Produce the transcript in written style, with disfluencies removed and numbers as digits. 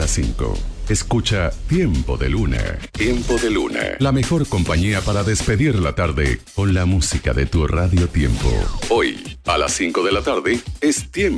las 5. Escucha Tiempo de Luna. Tiempo de Luna. La mejor compañía para despedir la tarde con la música de tu Radio Tiempo. Hoy, a las 5 de la tarde, es Tiempo